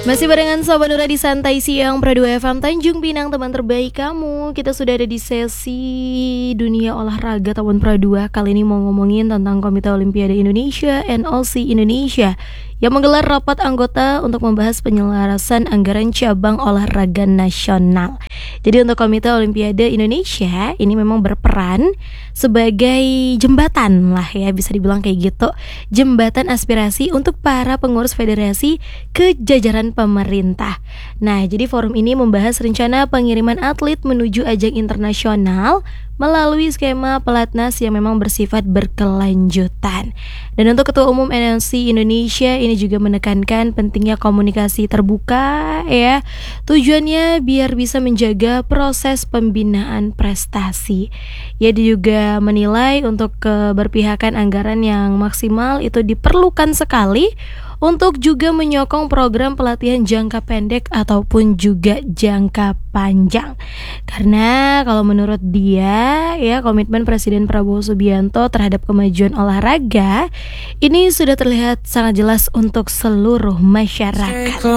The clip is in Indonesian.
Masih barengan Sobat Nura di Santai Siang Pro 2 FM Tanjung Pinang, teman terbaik kamu. Kita sudah ada di sesi Dunia Olahraga tahun Pro 2. Kali ini mau ngomongin tentang Komite Olimpiade Indonesia (NOC) Indonesia yang menggelar rapat anggota untuk membahas penyelarasan anggaran cabang olahraga nasional. Jadi untuk Komite Olimpiade Indonesia ini memang berperan sebagai jembatan lah ya, bisa dibilang kayak gitu. Jembatan aspirasi untuk para pengurus federasi ke jajaran pemerintah. Nah, jadi forum ini membahas rencana pengiriman atlet menuju ajang internasional melalui skema pelatnas yang memang bersifat berkelanjutan. Dan untuk Ketua Umum NOC Indonesia ini juga menekankan pentingnya komunikasi terbuka ya. Tujuannya biar bisa menjaga proses pembinaan prestasi. Ia juga menilai untuk keberpihakan anggaran yang maksimal itu diperlukan sekali untuk juga menyokong program pelatihan jangka pendek ataupun juga jangka panjang. Karena kalau menurut dia ya, komitmen Presiden Prabowo Subianto terhadap kemajuan olahraga ini sudah terlihat sangat jelas untuk seluruh masyarakat.